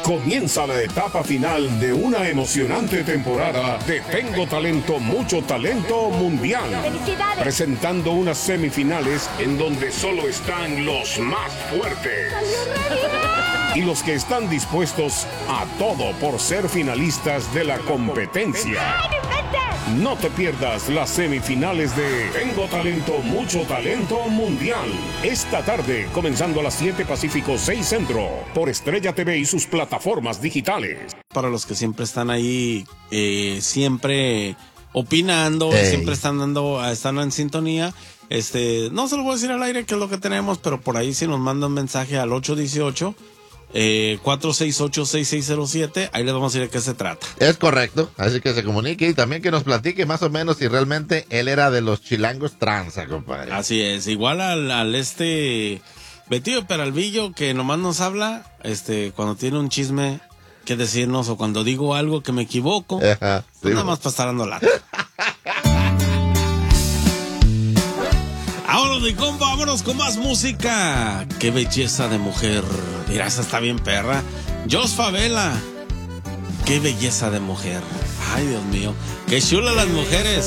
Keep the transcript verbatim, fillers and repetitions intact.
Comienza la etapa final de una emocionante temporada de Tengo Talento, Mucho Talento Mundial. ¡Felicidades! Presentando unas semifinales en donde solo están los más fuertes. Y los que están dispuestos a todo por ser finalistas de la competencia. No te pierdas las semifinales de Tengo Talento, Mucho Talento Mundial. Esta tarde, comenzando a las siete Pacífico, seis Centro, por Estrella T V y sus plataformas digitales. Para los que siempre están ahí, eh, siempre opinando, Ey. siempre están dando, están en sintonía. Este, no se lo voy a decir al aire qué es lo que tenemos, pero por ahí si nos manda un mensaje al ocho uno ocho, cuatro seis ocho, seis seis cero siete, ahí les vamos a decir de qué se trata. Es correcto, así que se comunique y también que nos platique más o menos si realmente él era de los chilangos tranza, compadre. Así es, igual al, al este Betillo Peralvillo que nomás nos habla, este, cuando tiene un chisme que decirnos o cuando digo algo que me equivoco, Ajá, sí, pues nada bueno. más para estar dando lata. Vámonos, mi compa, vámonos con más música. Qué belleza de mujer. Mira, esa está bien perra. Jos Favela. Qué belleza de mujer. Ay, Dios mío. Qué chula las mujeres.